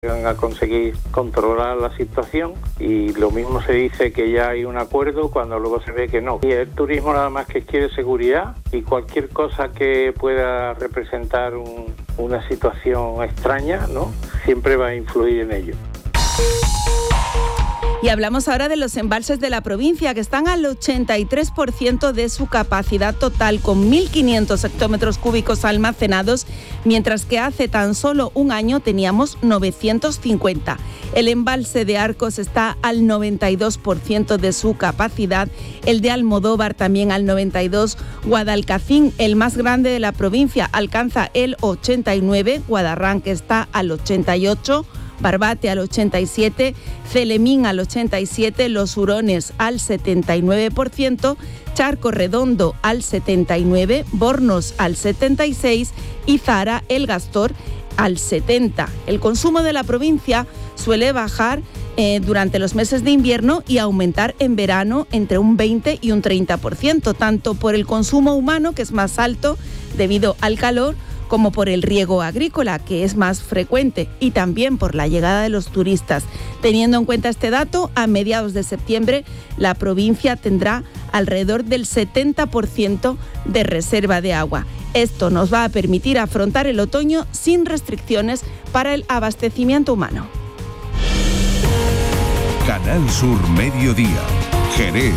van a conseguir controlar la situación, y lo mismo se dice que ya hay un acuerdo cuando luego se ve que no. Y el turismo nada más que quiere seguridad, y cualquier cosa que pueda representar una situación extraña, ¿no?, siempre va a influir en ello. Y hablamos ahora de los embalses de la provincia, que están al 83% de su capacidad total, con 1.500 hectómetros cúbicos almacenados, mientras que hace tan solo un año teníamos 950. El embalse de Arcos está al 92% de su capacidad, el de Almodóvar también al 92%, Guadalcacín, el más grande de la provincia, alcanza el 89%, Guadarrán, que está al 88%, Barbate al 87%, Celemín al 87%, Los Hurones al 79%, Charco Redondo al 79%, Bornos al 76% y Zara, el Gastor, al 70%. El consumo de la provincia suele bajar durante los meses de invierno y aumentar en verano entre un 20 y un 30%, tanto por el consumo humano, que es más alto debido al calor, como por el riego agrícola, que es más frecuente, y también por la llegada de los turistas. Teniendo en cuenta este dato, a mediados de septiembre la provincia tendrá alrededor del 70% de reserva de agua. Esto nos va a permitir afrontar el otoño sin restricciones para el abastecimiento humano. Canal Sur Mediodía, Jerez.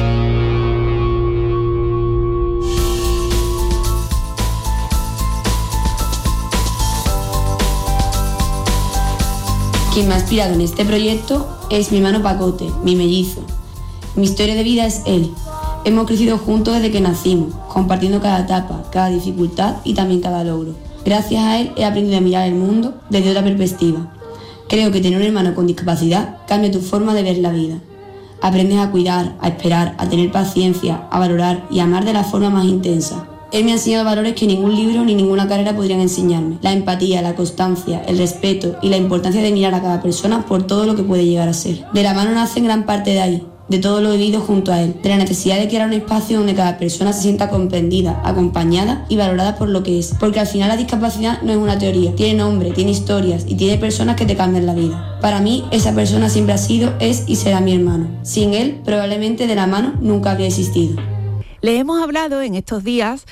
Quien me ha inspirado en este proyecto es mi hermano Pacote, mi mellizo. Mi historia de vida es él. Hemos crecido juntos desde que nacimos, compartiendo cada etapa, cada dificultad y también cada logro. Gracias a él he aprendido a mirar el mundo desde otra perspectiva. Creo que tener un hermano con discapacidad cambia tu forma de ver la vida. Aprendes a cuidar, a esperar, a tener paciencia, a valorar y a amar de la forma más intensa. Él me ha enseñado valores que ningún libro ni ninguna carrera podrían enseñarme. La empatía, la constancia, el respeto y la importancia de mirar a cada persona por todo lo que puede llegar a ser. De la mano nace en gran parte de ahí, de todo lo vivido junto a él, de la necesidad de crear un espacio donde cada persona se sienta comprendida, acompañada y valorada por lo que es. Porque al final la discapacidad no es una teoría, tiene nombre, tiene historias y tiene personas que te cambian la vida. Para mí, esa persona siempre ha sido, es y será mi hermano. Sin él, probablemente de la mano nunca habría existido. Le hemos hablado en estos días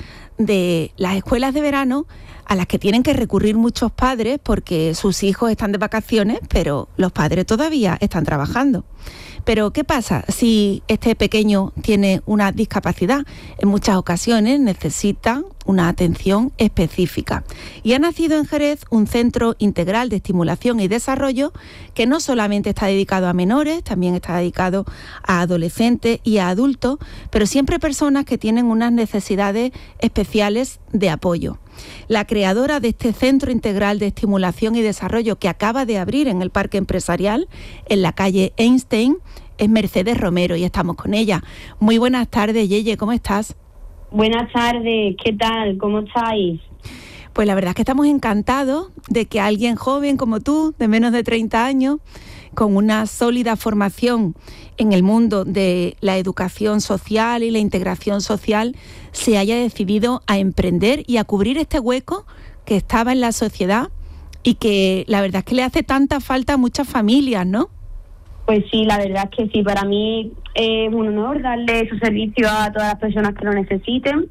de las escuelas de verano a las que tienen que recurrir muchos padres porque sus hijos están de vacaciones, pero los padres todavía están trabajando. Pero ¿qué pasa si este pequeño tiene una discapacidad? En muchas ocasiones necesitan una atención específica. Y ha nacido en Jerez un centro integral de estimulación y desarrollo que no solamente está dedicado a menores, también está dedicado a adolescentes y a adultos, pero siempre personas que tienen unas necesidades especiales de apoyo. La creadora de este Centro Integral de Estimulación y Desarrollo, que acaba de abrir en el Parque Empresarial, en la calle Einstein, es Mercedes Romero, y estamos con ella. Muy buenas tardes, Yeye, ¿cómo estás? Buenas tardes, ¿qué tal? ¿Cómo estáis? Pues la verdad es que estamos encantados de que alguien joven como tú, de menos de 30 años, con una sólida formación en el mundo de la educación social y la integración social, se haya decidido a emprender y a cubrir este hueco que estaba en la sociedad y que la verdad es que le hace tanta falta a muchas familias, ¿no? Pues sí, la verdad es que sí, para mí es un honor darle esos servicios a todas las personas que lo necesiten,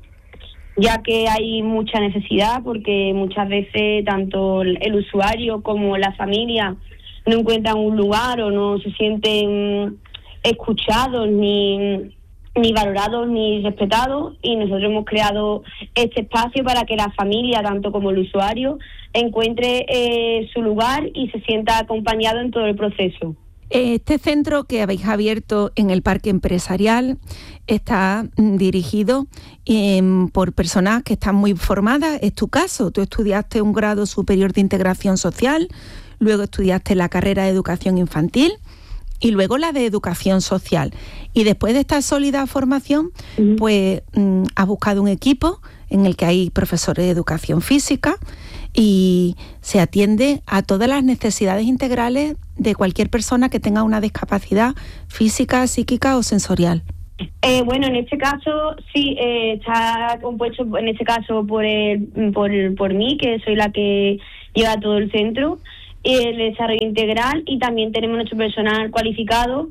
ya que hay mucha necesidad, porque muchas veces tanto el usuario como la familia no encuentran un lugar o no se sienten escuchados ni valorados ni respetados, y nosotros hemos creado este espacio para que la familia, tanto como el usuario, encuentre su lugar y se sienta acompañado en todo el proceso. Este centro que habéis abierto en el Parque Empresarial está dirigido por personas que están muy formadas. Es tu caso, tú estudiaste un grado superior de integración social, luego estudiaste la carrera de educación infantil y luego la de educación social. Y después de esta sólida formación, pues has buscado un equipo en el que hay profesores de educación física y se atiende a todas las necesidades integrales de cualquier persona que tenga una discapacidad física, psíquica o sensorial. Bueno, en este caso sí, está compuesto en este caso por mí, que soy la que lleva todo el centro. el desarrollo integral, y también tenemos nuestro personal cualificado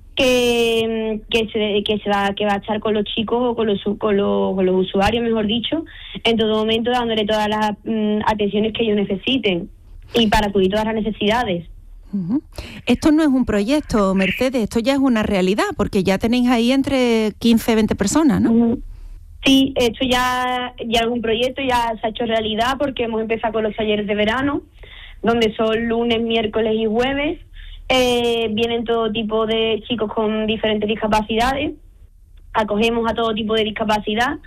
que va a estar con los chicos o con los usuarios, mejor dicho, en todo momento, dándole todas las atenciones que ellos necesiten y para cubrir todas las necesidades. Uh-huh. Esto no es un proyecto, Mercedes, esto ya es una realidad, porque ya tenéis ahí entre 15 y 20 personas, ¿no? Uh-huh. Sí, esto ya es un proyecto, ya se ha hecho realidad, porque hemos empezado con los talleres de verano, donde son lunes, miércoles y jueves. Vienen todo tipo de chicos con diferentes discapacidades, acogemos a todo tipo de discapacidad,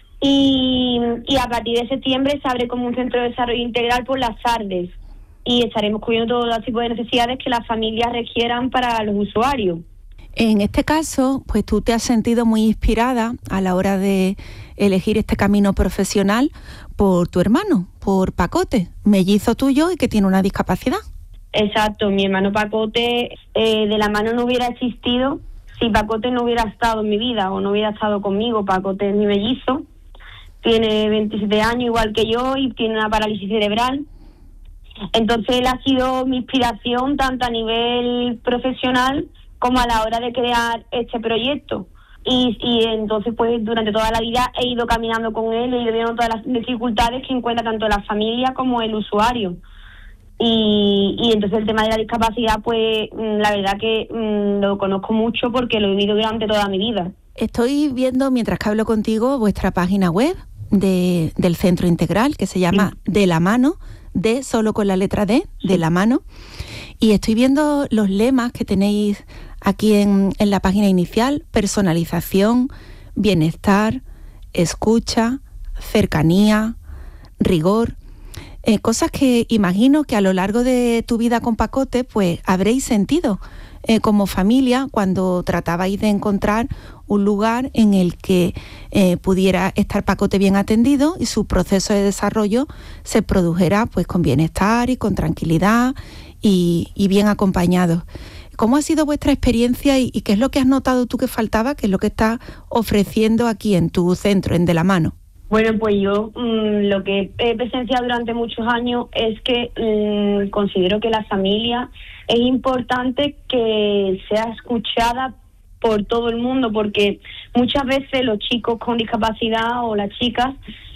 y a partir de septiembre se abre como un centro de desarrollo integral por las tardes, y estaremos cubriendo todo tipo de necesidades que las familias requieran para los usuarios. En este caso, pues tú te has sentido muy inspirada a la hora de elegir este camino profesional por tu hermano, por Pacote, mellizo tuyo y que tiene una discapacidad. Exacto, mi hermano Pacote, de la mano no hubiera existido si Pacote no hubiera estado en mi vida o no hubiera estado conmigo. Pacote es mi mellizo, tiene 27 años igual que yo y tiene una parálisis cerebral. Entonces él ha sido mi inspiración tanto a nivel profesional como a la hora de crear este proyecto. Y entonces pues durante toda la vida he ido caminando con él, he ido viendo todas las dificultades que encuentra tanto la familia como el usuario. Y entonces el tema de la discapacidad, pues la verdad que lo conozco mucho porque lo he vivido durante toda mi vida. Estoy viendo, mientras que hablo contigo, vuestra página web del Centro Integral, que se llama De la Mano, D solo con la letra D, De la Mano. Y estoy viendo los lemas que tenéis aquí en la página inicial: personalización, bienestar, escucha, cercanía, rigor. Cosas que imagino que a lo largo de tu vida con Pacote pues habréis sentido como familia cuando tratabais de encontrar un lugar en el que pudiera estar Pacote bien atendido y su proceso de desarrollo se produjera pues con bienestar y con tranquilidad y bien acompañado. ¿Cómo ha sido vuestra experiencia y qué es lo que has notado tú que faltaba, qué es lo que estás ofreciendo aquí en tu centro, en De la Mano? Bueno, pues yo lo que he presenciado durante muchos años es que considero que la familia es importante que sea escuchada por todo el mundo, porque muchas veces los chicos con discapacidad o las chicas,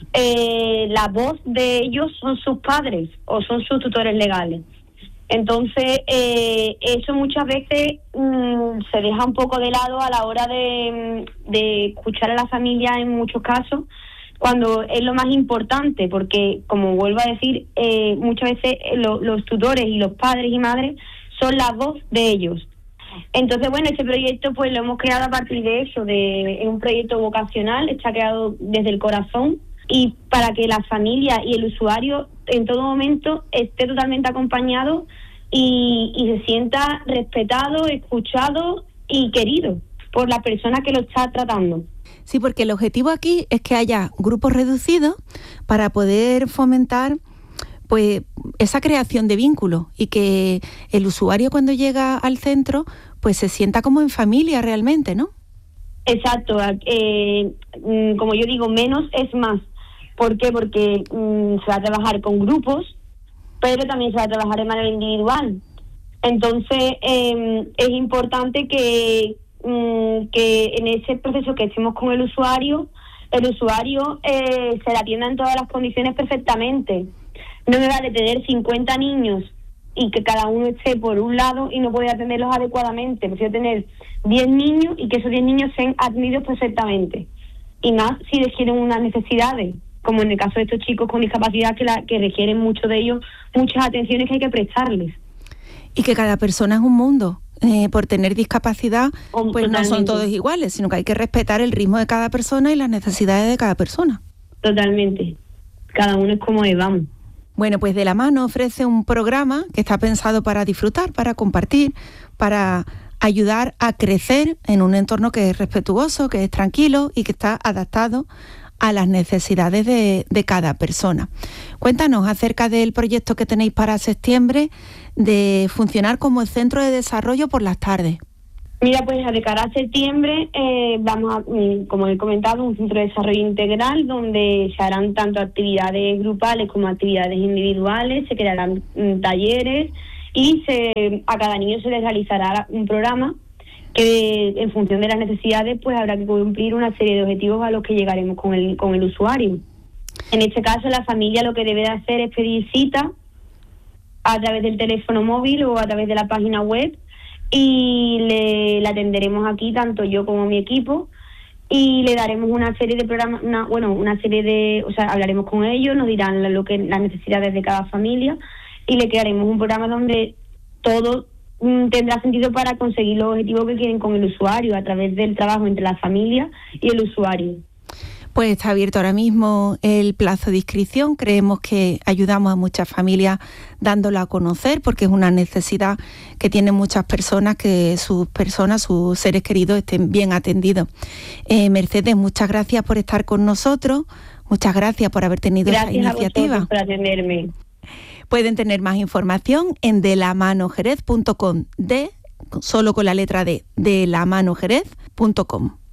la voz de ellos son sus padres o son sus tutores legales. Entonces, eso muchas veces se deja un poco de lado a la hora de escuchar a la familia en muchos casos, cuando es lo más importante, porque, como vuelvo a decir, muchas veces los tutores y los padres y madres son la voz de ellos. Entonces, bueno, este proyecto pues lo hemos creado a partir de eso, es un proyecto vocacional, está creado desde el corazón, y para que la familia y el usuario en todo momento esté totalmente acompañado y se sienta respetado, escuchado y querido por la persona que lo está tratando. Sí, porque el objetivo aquí es que haya grupos reducidos para poder fomentar pues esa creación de vínculos y que el usuario cuando llega al centro pues se sienta como en familia realmente, ¿no? Exacto, como yo digo, menos es más. ¿Por qué? Porque se va a trabajar con grupos, pero también se va a trabajar de manera individual. Entonces es importante que en ese proceso que hacemos con el usuario se le atienda en todas las condiciones perfectamente. No me vale tener 50 niños y que cada uno esté por un lado y no poder atenderlos adecuadamente. Prefiero tener 10 niños y que esos 10 niños sean atendidos perfectamente. Y más si requieren unas necesidades, como en el caso de estos chicos con discapacidad que requieren mucho de ellos, muchas atenciones que hay que prestarles. Y que cada persona es un mundo. Por tener discapacidad, pues totalmente. No son todos iguales, sino que hay que respetar el ritmo de cada persona y las necesidades de cada persona. Totalmente. Cada uno es como es, vamos. Bueno, pues De la Mano ofrece un programa que está pensado para disfrutar, para compartir, para ayudar a crecer en un entorno que es respetuoso, que es tranquilo y que está adaptado a las necesidades de cada persona. Cuéntanos acerca del proyecto que tenéis para septiembre de funcionar como el centro de desarrollo por las tardes. Mira, pues de cara a septiembre vamos a, como he comentado, un centro de desarrollo integral donde se harán tanto actividades grupales como actividades individuales, se crearán talleres y a cada niño se les realizará un programa que en función de las necesidades pues habrá que cumplir una serie de objetivos a los que llegaremos con el usuario. En este caso la familia lo que debe de hacer es pedir cita a través del teléfono móvil o a través de la página web y la atenderemos aquí, tanto yo como mi equipo, y le daremos una serie de programas, hablaremos con ellos, nos dirán las necesidades de cada familia y le crearemos un programa donde todo tendrá sentido para conseguir los objetivos que quieren con el usuario a través del trabajo entre la familia y el usuario. Pues está abierto ahora mismo el plazo de inscripción. Creemos que ayudamos a muchas familias dándola a conocer porque es una necesidad que tienen muchas personas, que sus seres queridos estén bien atendidos. Mercedes, muchas gracias por estar con nosotros. Muchas gracias por haber tenido esta iniciativa. Gracias a vosotros por atenderme. Pueden tener más información en delamanojerez.com, solo con la letra D, delamanojerez.com.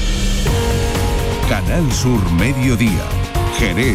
Canal Sur Mediodía, Jerez.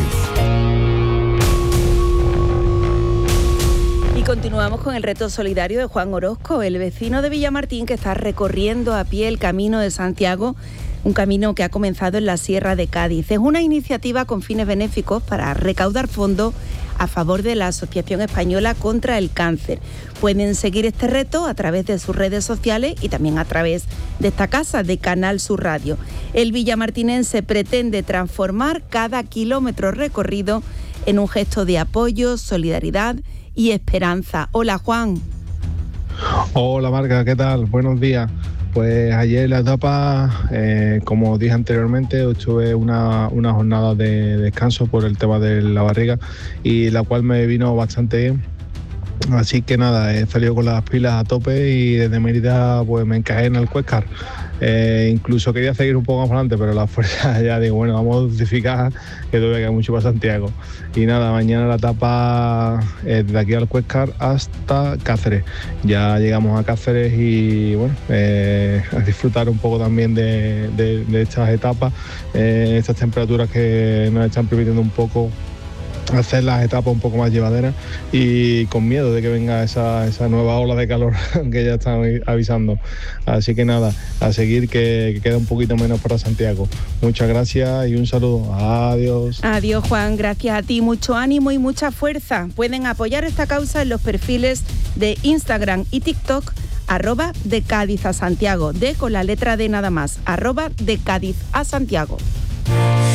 Y continuamos con el reto solidario de Juan Orozco, el vecino de Villamartín que está recorriendo a pie el Camino de Santiago, un camino que ha comenzado en la Sierra de Cádiz. Es una iniciativa con fines benéficos para recaudar fondos a favor de la Asociación Española contra el Cáncer. Pueden seguir este reto a través de sus redes sociales y también a través de esta casa de Canal Sur Radio. El villamartinense pretende transformar cada kilómetro recorrido en un gesto de apoyo, solidaridad y esperanza. Hola, Juan. Hola, Marga, ¿qué tal? Buenos días. Pues ayer la etapa, como dije anteriormente, tuve una jornada de descanso por el tema de la barriga y la cual me vino bastante bien. Así que nada, he salido con las pilas a tope y desde Mérida pues me encajé en el Cuéscar. Incluso quería seguir un poco más adelante, pero la fuerza ya digo, bueno, vamos a dosificar que todavía queda mucho para Santiago. Y nada, mañana la etapa de aquí al Cuéscar hasta Cáceres. Ya llegamos a Cáceres y bueno, a disfrutar un poco también de estas etapas, estas temperaturas que nos están permitiendo un poco hacer las etapas un poco más llevaderas y con miedo de que venga esa nueva ola de calor que ya están avisando. Así que nada, a seguir que queda un poquito menos para Santiago. Muchas gracias y un saludo. Adiós. Adiós, Juan. Gracias a ti. Mucho ánimo y mucha fuerza. Pueden apoyar esta causa en los perfiles de Instagram y TikTok @de Cádiz a Santiago, de con la letra D nada más, @de Cádiz a Santiago.